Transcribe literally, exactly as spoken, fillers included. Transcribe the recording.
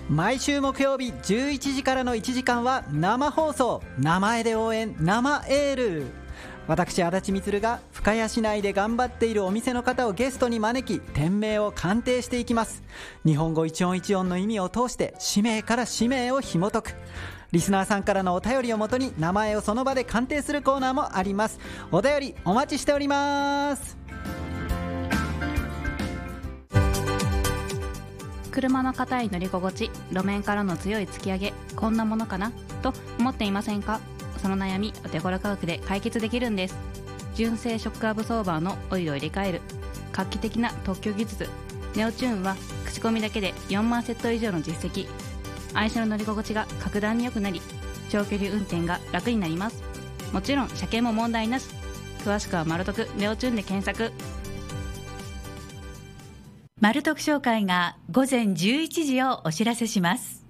毎週木曜日じゅういちじからのいちじかんは生放送、名前で応援、生エール。私足立みつるが深谷市内で頑張っているお店の方をゲストに招き、店名を鑑定していきます。日本語一音一音の意味を通して氏名から氏名を紐解く。リスナーさんからのお便りをもとに名前をその場で鑑定するコーナーもあります。お便りお待ちしております。 車の硬い乗り心地、路面からの強い突き上げ、こんなものかなと思っていませんか？その悩み、お手頃価格で解決できるんです。純正ショックアブソーバーのオイルを入れ替える画期的な特許技術、ネオチューンは口コミだけでよんまんセット以上の実績。愛車の乗り心地が格段に良くなり、長距離運転が楽になります。もちろん車検も問題なし。詳しくはマルトクネオチューンで検索。 マルトク商会が午前じゅういちじをお知らせします。